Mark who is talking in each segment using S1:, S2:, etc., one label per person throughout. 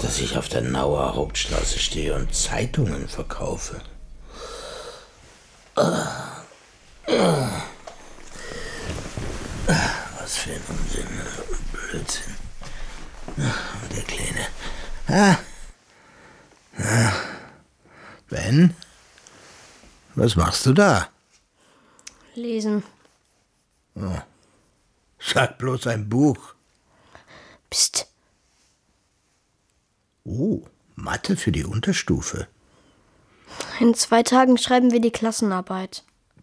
S1: dass ich auf der Nauer Hauptstraße stehe und Zeitungen verkaufe. Was für ein Unsinn, Blödsinn. Und der Kleine. Ben? Was machst du da?
S2: Lesen.
S1: Oh. Sag bloß ein Buch.
S2: Psst.
S1: Oh, Mathe für die Unterstufe.
S2: In 2 Tagen schreiben wir die Klassenarbeit.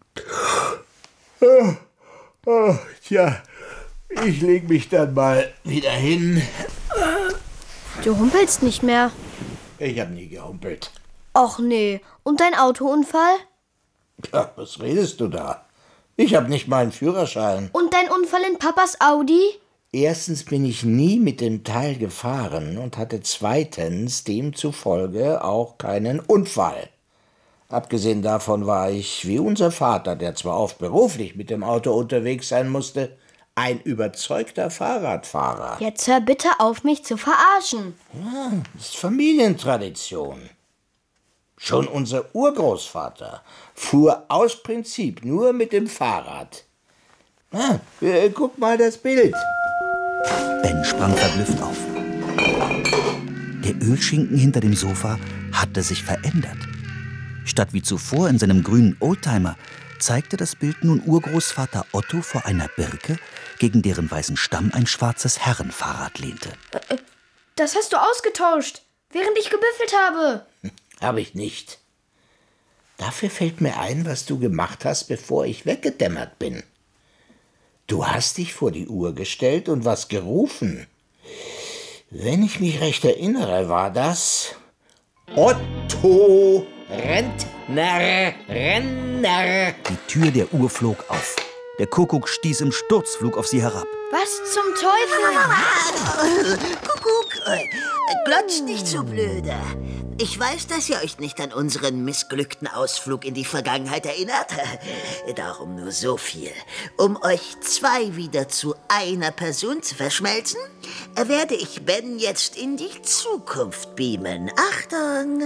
S1: Tja, ich leg mich dann mal wieder hin.
S2: Du humpelst nicht mehr.
S1: Ich hab nie gehumpelt.
S2: Och nee. Und dein Autounfall?
S1: Ja, was redest du da? Ich hab nicht mal einen Führerschein.
S2: Und dein Unfall in Papas Audi?
S1: Erstens bin ich nie mit dem Teil gefahren und hatte zweitens demzufolge auch keinen Unfall. Abgesehen davon war ich, wie unser Vater, der zwar oft beruflich mit dem Auto unterwegs sein musste, ein überzeugter Fahrradfahrer.
S2: Jetzt hör bitte auf, mich zu verarschen.
S1: Ja, das ist Familientradition. Schon unser Urgroßvater fuhr aus Prinzip nur mit dem Fahrrad. Guck mal das Bild.
S3: Ben sprang verblüfft auf. Der Ölschinken hinter dem Sofa hatte sich verändert. Statt wie zuvor in seinem grünen Oldtimer zeigte das Bild nun Urgroßvater Otto vor einer Birke, gegen deren weißen Stamm ein schwarzes Herrenfahrrad lehnte.
S2: Das hast du ausgetauscht, während ich gebüffelt habe.
S1: Hab ich nicht. Dafür fällt mir ein, was du gemacht hast, bevor ich weggedämmert bin. Du hast dich vor die Uhr gestellt und was gerufen. Wenn ich mich recht erinnere, war das Otto, Rentner, Renner.
S3: Die Tür der Uhr flog auf. Der Kuckuck stieß im Sturzflug auf sie herab.
S2: Was zum Teufel?
S4: Kuckuck, glotzt nicht so blöde. Ich weiß, dass ihr euch nicht an unseren missglückten Ausflug in die Vergangenheit erinnert. Darum nur so viel. Um euch 2 wieder zu einer Person zu verschmelzen, werde ich Ben jetzt in die Zukunft beamen. Achtung!